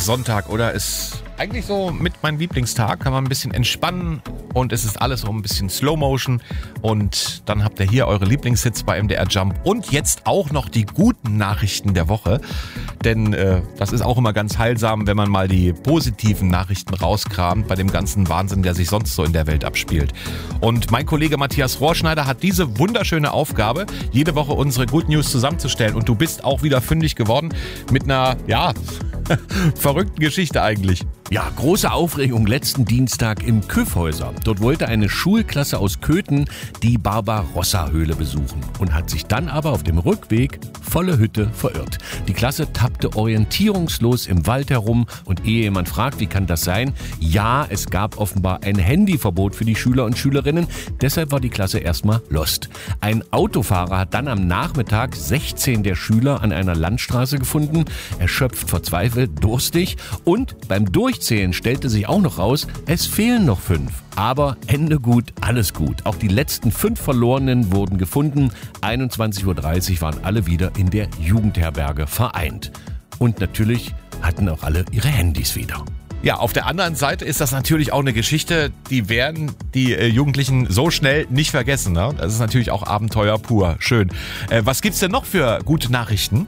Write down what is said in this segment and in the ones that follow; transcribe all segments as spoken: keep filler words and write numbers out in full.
Sonntag, oder? Ist eigentlich so mit meinem Lieblingstag, kann man ein bisschen entspannen und es ist alles so ein bisschen Slow Motion und dann habt ihr hier eure Lieblingshits bei M D R Jump und jetzt auch noch die guten Nachrichten der Woche, denn äh, das ist auch immer ganz heilsam, wenn man mal die positiven Nachrichten rauskramt bei dem ganzen Wahnsinn, der sich sonst so in der Welt abspielt. Und mein Kollege Matthias Rohrschneider hat diese wunderschöne Aufgabe, jede Woche unsere Good News zusammenzustellen und du bist auch wieder fündig geworden mit einer, ja, verrückten Geschichte eigentlich. Ja, große Aufregung letzten Dienstag im Kyffhäuser. Dort wollte eine Schulklasse aus Köthen die Barbarossa-Höhle besuchen und hat sich dann aber auf dem Rückweg volle Hütte verirrt. Die Klasse tappte orientierungslos im Wald herum und ehe jemand fragt, wie kann das sein? Ja, es gab offenbar ein Handyverbot für die Schüler und Schülerinnen, deshalb war die Klasse erstmal lost. Ein Autofahrer hat dann am Nachmittag sechzehn der Schüler an einer Landstraße gefunden, erschöpft, verzweifelt, durstig und beim Durchzählen stellte sich auch noch raus, es fehlen noch fünf. Aber Ende gut, alles gut. Auch die letzten fünf Verlorenen wurden gefunden. einundzwanzig Uhr dreißig waren alle wieder in der Jugendherberge vereint. Und natürlich hatten auch alle ihre Handys wieder. Ja, auf der anderen Seite ist das natürlich auch eine Geschichte, die werden die äh, Jugendlichen so schnell nicht vergessen. Ne? Das ist natürlich auch Abenteuer pur. Schön. Äh, was gibt's denn noch für gute Nachrichten?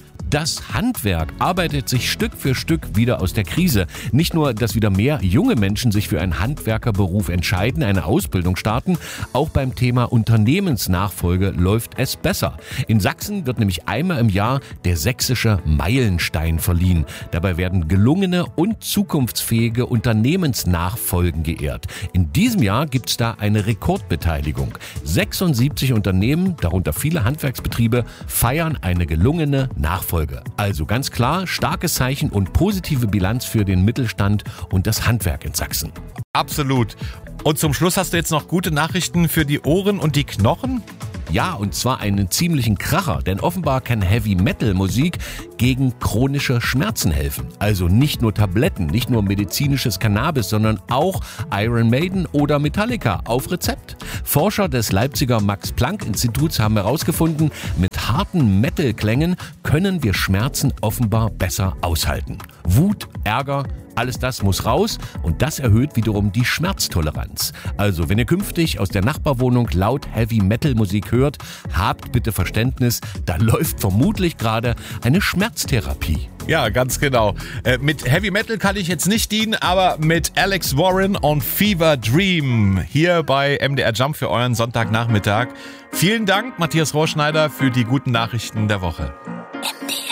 Das Handwerk arbeitet sich Stück für Stück wieder aus der Krise. Nicht nur, dass wieder mehr junge Menschen sich für einen Handwerkerberuf entscheiden, eine Ausbildung starten, auch beim Thema Unternehmensnachfolge läuft es besser. In Sachsen wird nämlich einmal im Jahr der sächsische Meilenstein verliehen. Dabei werden gelungene und zukunftsfähige Unternehmensnachfolgen geehrt. In diesem Jahr gibt es da eine Rekordbeteiligung. sechsundsiebzig Unternehmen, darunter viele Handwerksbetriebe, feiern eine gelungene Nachfolge. Also ganz klar, starkes Zeichen und positive Bilanz für den Mittelstand und das Handwerk in Sachsen. Absolut. Und zum Schluss hast du jetzt noch gute Nachrichten für die Ohren und die Knochen? Ja, und zwar einen ziemlichen Kracher, denn offenbar kann Heavy-Metal-Musik gegen chronische Schmerzen helfen. Also nicht nur Tabletten, nicht nur medizinisches Cannabis, sondern auch Iron Maiden oder Metallica auf Rezept. Forscher des Leipziger Max-Planck-Instituts haben herausgefunden, mit harten Metal-Klängen können wir Schmerzen offenbar besser aushalten. Wut, Ärger, alles das muss raus und das erhöht wiederum die Schmerztoleranz. Also, wenn ihr künftig aus der Nachbarwohnung laut Heavy-Metal-Musik hört, habt bitte Verständnis, da läuft vermutlich gerade eine Schmerztherapie. Ja, ganz genau. Äh, mit Heavy Metal kann ich jetzt nicht dienen, aber mit Alex Warren und Fever Dream hier bei M D R Jump für euren Sonntagnachmittag. Vielen Dank, Matthias Rohrschneider, für die guten Nachrichten der Woche. M D R